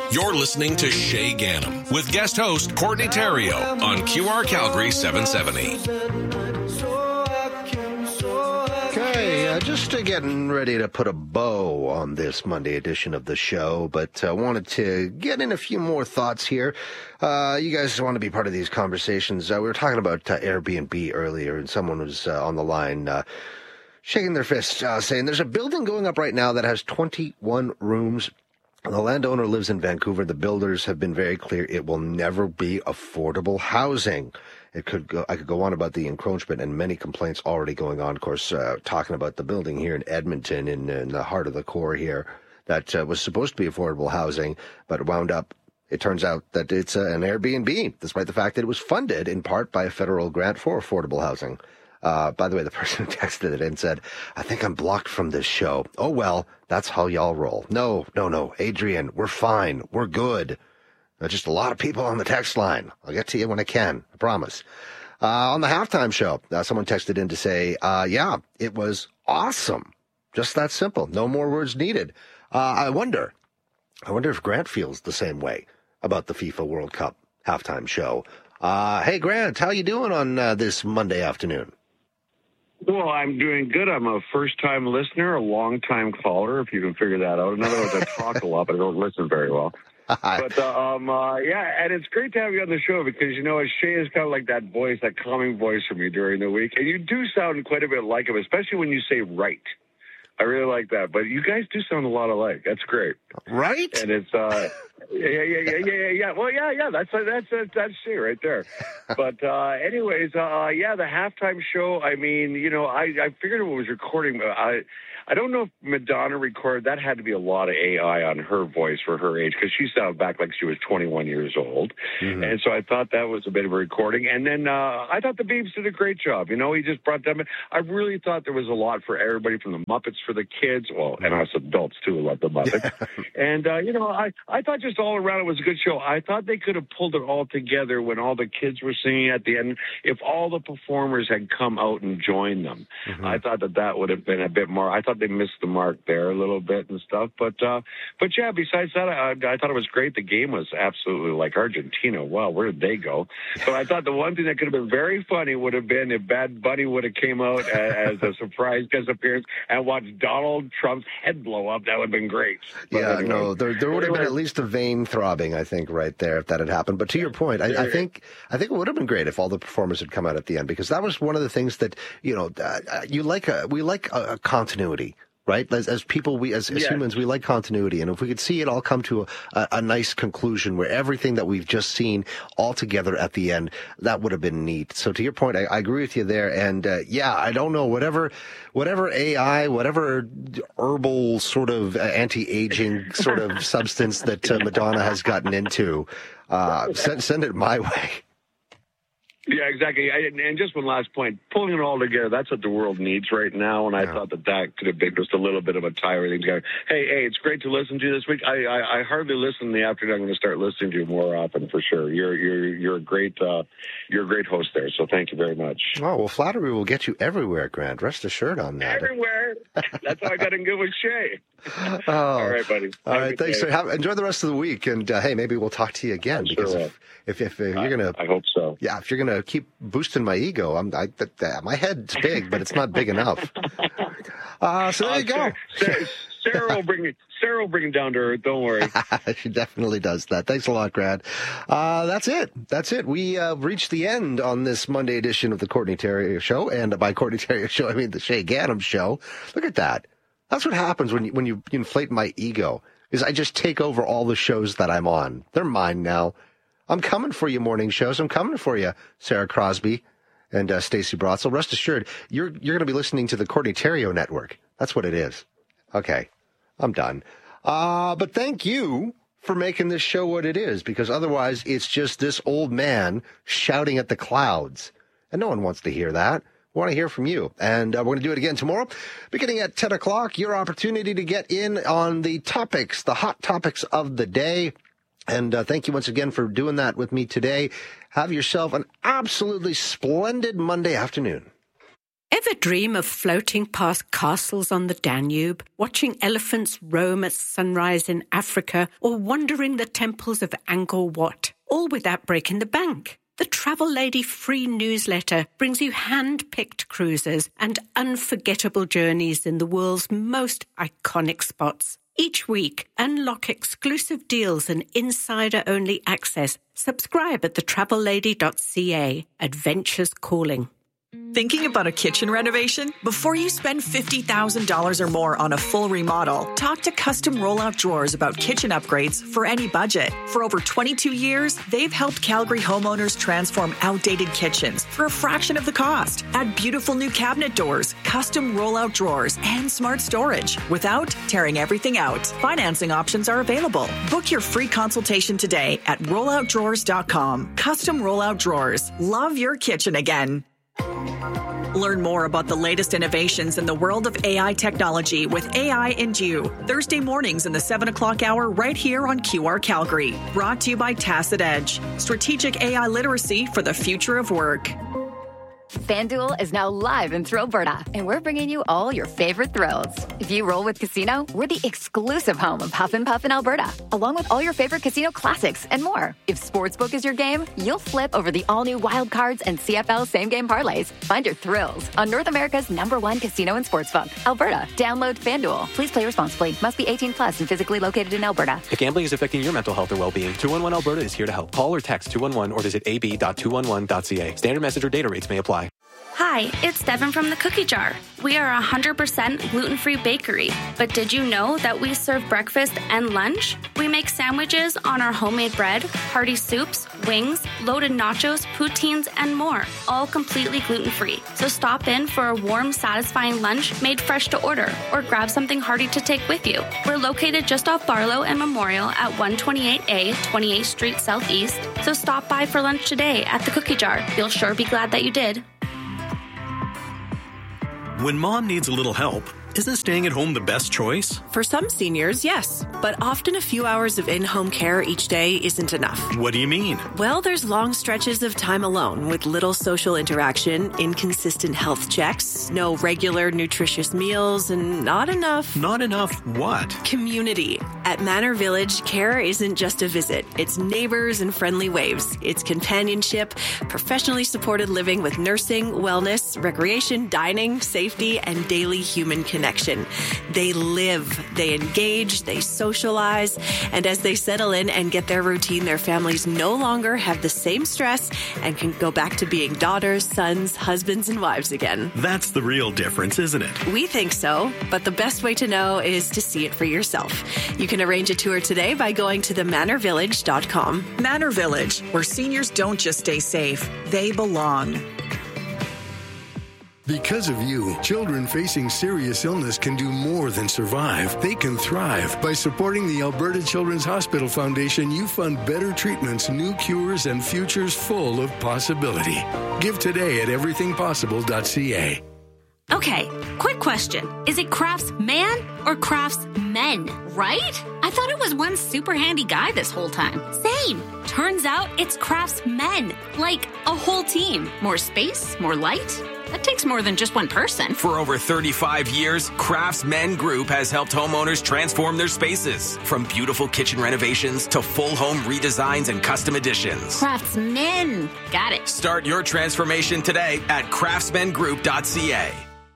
You're listening to Shay Ganem with guest host Courtney Theriault on QR Calgary 770. Okay, just getting ready to put a bow on this Monday edition of the show, but wanted to get in a few more thoughts here. You guys want to be part of these conversations. We were talking about Airbnb earlier, and someone was on the line shaking their fist, saying there's a building going up right now that has 21 rooms. The landowner lives in Vancouver. The builders have been very clear it will never be affordable housing. I could go on about the encroachment and many complaints already going on. Of course, talking about the building here in Edmonton, in the heart of the core here, that was supposed to be affordable housing, but wound up. It turns out that it's an Airbnb, despite the fact that it was funded in part by a federal grant for affordable housing. By the way, the person who texted it in said, I think I'm blocked from this show. Oh, well, that's how y'all roll. No, Adrian, we're fine. We're good. Just a lot of people on the text line. I'll get to you when I can. I promise. On the halftime show, someone texted in to say, yeah, it was awesome. Just that simple. No more words needed. I wonder if Grant feels the same way about the FIFA World Cup halftime show. Hey, Grant, how you doing on this Monday afternoon? Well, I'm doing good. I'm a first-time listener, a long-time caller, if you can figure that out. In other words, I talk a lot, but I don't listen very well. But, yeah, and it's great to have you on the show because, you know, Shay is kind of like that voice, that calming voice for me during the week. And you do sound quite a bit like him, especially when you say right. I really like that. But you guys do sound a lot alike. That's great. Right? And it's, yeah. Well, yeah. That's Shay right there. But anyways, yeah, the halftime show. I mean, you know, I figured it was recording. I don't know if Madonna recorded. That had to be a lot of AI on her voice for her age because she sounded back like she was 21 years old. Mm-hmm. And so I thought that was a bit of a recording. And then I thought the Beebs did a great job. You know, he just brought them in. I really thought there was a lot for everybody, from the Muppets for the kids, well, and us adults too love the Muppets. And you know, I thought just all around it was a good show. I thought they could have pulled it all together when all the kids were singing at the end. If all the performers had come out and joined them, I thought that would have been a bit more. I thought they missed the mark there a little bit and stuff. But yeah, besides that, I thought it was great. The game was absolutely like Argentina. Wow, where did they go? But I thought the one thing that could have been very funny would have been if Bad Bunny would have came out as a surprise guest appearance and watched Donald Trump's head blow up. That would have been great. But yeah, anyway, no, there would have been at least a vein throbbing, I think, right there if that had happened. But to your point, I think it would have been great if all the performers had come out at the end, because that was one of the things that, you know, we like a continuity. Right? As people, we as humans, we like continuity. And if we could see it all come to a nice conclusion where everything that we've just seen all together at the end, that would have been neat. So to your point, I agree with you there. And yeah, I don't know, whatever AI, whatever herbal sort of anti-aging sort of substance that Madonna has gotten into, send it my way. Yeah, exactly. And just one last point, pulling it all together, that's what the world needs right now. And I thought that could have been just a little bit of a tie where things go, hey, it's great to listen to you this week. I hardly listen in the afternoon. I'm going to start listening to you more often for sure. You're a great host there. So thank you very much. Oh, well, flattery will get you everywhere, Grant. Rest assured on that. Everywhere. That's how I got in good with Shay. All right, buddy. All right, thanks. Enjoy the rest of the week. And hey, maybe we'll talk to you again. Because if you're going to, I hope so. Yeah, if you're going to keep boosting my ego, my head's big, but it's not big enough. So there you go. Sarah will bring it down to earth. Don't worry. She definitely does that. Thanks a lot, Grant. That's it. We reached the end on this Monday edition of the Courtney Theriault Show. And by Courtney Theriault Show, I mean the Shay Ganem Show. Look at that. That's what happens when you inflate my ego, is I just take over all the shows that I'm on. They're mine now. I'm coming for you, morning shows. I'm coming for you, Sarah Crosby and Stacey Brotzel. Rest assured, you're going to be listening to the Courtney Theriault Network. That's what it is. Okay, I'm done. But thank you for making this show what it is, because otherwise it's just this old man shouting at the clouds. And no one wants to hear that. We want to hear from you. And we're going to do it again tomorrow, beginning at 10 o'clock. Your opportunity to get in on the topics, the hot topics of the day. And thank you once again for doing that with me today. Have yourself an absolutely splendid Monday afternoon. Ever dream of floating past castles on the Danube, watching elephants roam at sunrise in Africa, or wandering the temples of Angkor Wat, all without breaking the bank? The Travel Lady free newsletter brings you hand-picked cruises and unforgettable journeys in the world's most iconic spots. Each week, unlock exclusive deals and insider-only access. Subscribe at thetravellady.ca. Adventures calling. Thinking about a kitchen renovation? Before you spend $50,000 or more on a full remodel, talk to Custom Rollout Drawers about kitchen upgrades for any budget. For over 22 years, they've helped Calgary homeowners transform outdated kitchens for a fraction of the cost. Add beautiful new cabinet doors, custom rollout drawers, and smart storage without tearing everything out. Financing options are available. Book your free consultation today at rolloutdrawers.com. Custom Rollout Drawers. Love your kitchen again. Learn more about the latest innovations in the world of AI technology with AI and You. Thursday mornings in the 7 o'clock hour right here on QR Calgary. Brought to you by Tacit Edge. Strategic AI literacy for the future of work. FanDuel is now live in Thrillberta, and we're bringing you all your favorite thrills. If you roll with Casino, we're the exclusive home of Huff and Puff in Alberta, along with all your favorite casino classics and more. If Sportsbook is your game, you'll flip over the all-new Wild Cards and CFL same-game parlays. Find your thrills on North America's #1 casino and sportsbook, Alberta. Download FanDuel. Please play responsibly. Must be 18 plus and physically located in Alberta. If gambling is affecting your mental health or well-being, 211 Alberta is here to help. Call or text 211 or visit ab.211.ca. Standard message or data rates may apply. Hi, it's Devin from the Cookie Jar. We are a 100% gluten-free bakery, but did you know that we serve breakfast and lunch? We make sandwiches on our homemade bread, hearty soups, wings, loaded nachos, poutines, and more, all completely gluten-free. So stop in for a warm, satisfying lunch made fresh to order, or grab something hearty to take with you. We're located just off Barlow and Memorial at 128A, 28th Street Southeast, so stop by for lunch today at the Cookie Jar. You'll sure be glad that you did. When mom needs a little help, isn't staying at home the best choice? For some seniors, yes. But often a few hours of in-home care each day isn't enough. What do you mean? Well, there's long stretches of time alone with little social interaction, inconsistent health checks, no regular nutritious meals, and not enough... Not enough what? Community. At Manor Village, care isn't just a visit. It's neighbors and friendly waves. It's companionship, professionally supported living with nursing, wellness, recreation, dining, safety, and daily human connection. They live, they engage, they socialize, and as they settle in and get their routine, their families no longer have the same stress and can go back to being daughters, sons, husbands, and wives again. That's the real difference, isn't it? We think so, but the best way to know is to see it for yourself. You can arrange a tour today by going to themanorvillage.com. Manor Village, where seniors don't just stay safe, they belong. Because of you, children facing serious illness can do more than survive. They can thrive. By supporting the Alberta Children's Hospital Foundation, you fund better treatments, new cures, and futures full of possibility. Give today at everythingpossible.ca. Okay, quick question. Is it Craftsman or Craftsmen, right? I thought it was one super handy guy this whole time. Same. Turns out it's Craftsmen, like a whole team. More space, more light. That takes more than just one person. For over 35 years, Craftsmen Group has helped homeowners transform their spaces. From beautiful kitchen renovations to full home redesigns and custom additions. Craftsmen. Got it. Start your transformation today at craftsmengroup.ca.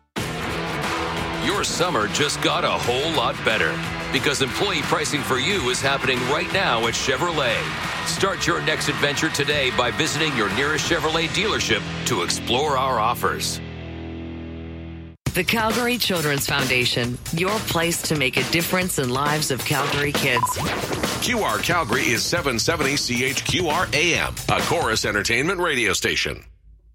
Your summer just got a whole lot better because employee pricing for you is happening right now at Chevrolet. Start your next adventure today by visiting your nearest Chevrolet dealership to explore our offers. The Calgary Children's Foundation, your place to make a difference in lives of Calgary kids. QR Calgary is 770 CHQR AM, a Chorus Entertainment radio station.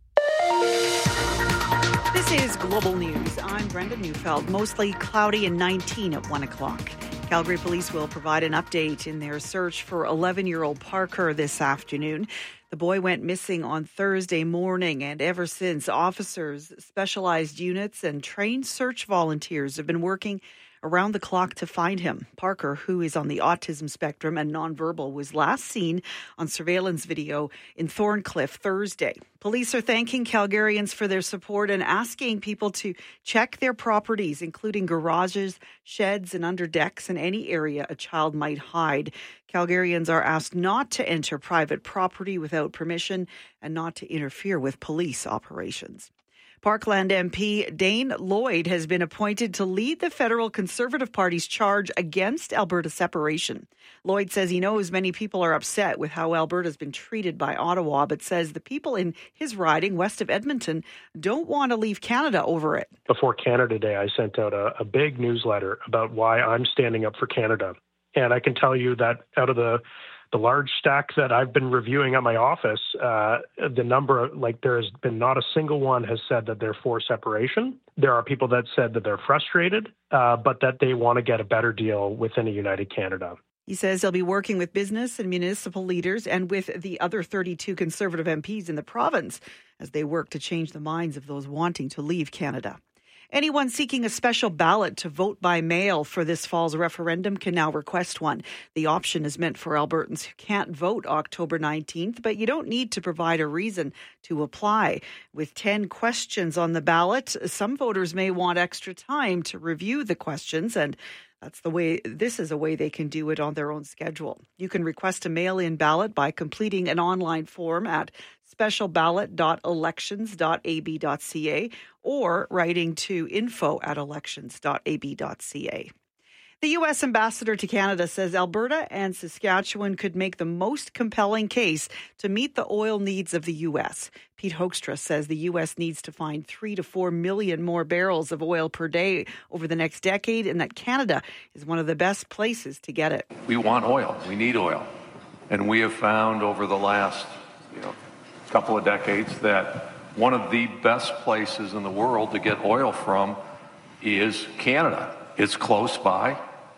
This is Global News. I'm Brenda Neufeld. Mostly cloudy and 19 at 1 o'clock. Calgary Police will provide an update in their search for 11-year-old Parker this afternoon. The boy went missing on Thursday morning, and ever since, officers, specialized units, and trained search volunteers have been working around the clock to find him. Parker, who is on the autism spectrum and nonverbal, was last seen on surveillance video in Thorncliffe Thursday. Police are thanking Calgarians for their support and asking people to check their properties, including garages, sheds, and underdecks in any area a child might hide. Calgarians are asked not to enter private property without permission and not to interfere with police operations. Parkland MP Dane Lloyd has been appointed to lead the federal Conservative Party's charge against Alberta separation. Lloyd says he knows many people are upset with how Alberta has been treated by Ottawa, but says the people in his riding west of Edmonton don't want to leave Canada over it. Before Canada Day, I sent out a big newsletter about why I'm standing up for Canada. And I can tell you that out of the large stack that I've been reviewing at my office, the number, there has been not a single one has said that they're for separation. There are people that said that they're frustrated, but that they want to get a better deal within a united Canada. He says he'll be working with business and municipal leaders and with the other 32 Conservative MPs in the province as they work to change the minds of those wanting to leave Canada. Anyone seeking a special ballot to vote by mail for this fall's referendum can now request one. The option is meant for Albertans who can't vote October 19th, but you don't need to provide a reason to apply. With 10 questions on the ballot, some voters may want extra time to review the questions, and this is a way they can do it on their own schedule. You can request a mail-in ballot by completing an online form at specialballot.elections.ab.ca or writing to info@elections.ab.ca. The U.S. ambassador to Canada says Alberta and Saskatchewan could make the most compelling case to meet the oil needs of the U.S. Pete Hoekstra says the U.S. needs to find 3 to 4 million more barrels of oil per day over the next decade, and that Canada is one of the best places to get it. We want oil. We need oil. And we have found over the last couple of decades that one of the best places in the world to get oil from is Canada. It's close by.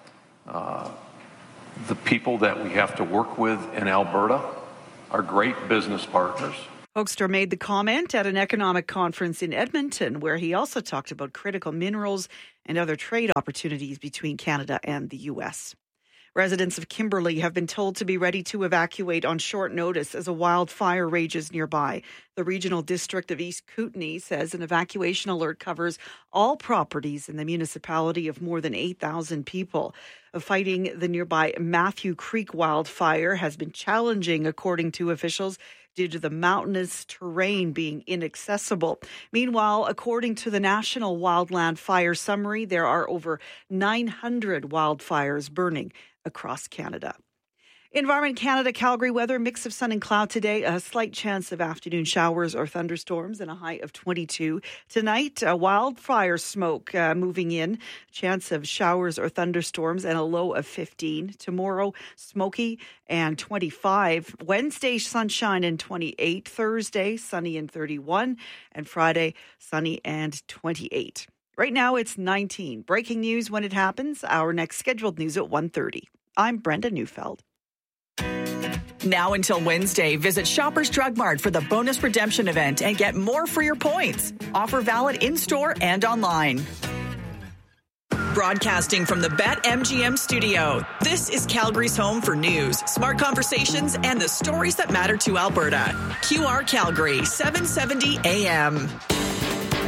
The people that we have to work with in Alberta are great business partners. Hoekstra made the comment at an economic conference in Edmonton, where he also talked about critical minerals and other trade opportunities between Canada and the U.S. Residents of Kimberley have been told to be ready to evacuate on short notice as a wildfire rages nearby. The Regional District of East Kootenay says an evacuation alert covers all properties in the municipality of more than 8,000 people. Fighting the nearby Matthew Creek wildfire has been challenging, according to officials, due to the mountainous terrain being inaccessible. Meanwhile, according to the National Wildland Fire Summary, there are over 900 wildfires burning across Canada. Environment Canada, Calgary weather, mix of sun and cloud today, a slight chance of afternoon showers or thunderstorms and a high of 22. Tonight, wildfire smoke moving in, chance of showers or thunderstorms and a low of 15. Tomorrow, smoky and 25. Wednesday, sunshine and 28. Thursday, sunny and 31. And Friday, sunny and 28. Right now, it's 19. Breaking news when it happens. Our next scheduled news at 1:30. I'm Brenda Neufeld. Now until Wednesday, visit Shoppers Drug Mart for the bonus redemption event and get more for your points. Offer valid in-store and online. Broadcasting from the BetMGM studio, this is Calgary's home for news, smart conversations, and the stories that matter to Alberta. QR Calgary, 770 AM.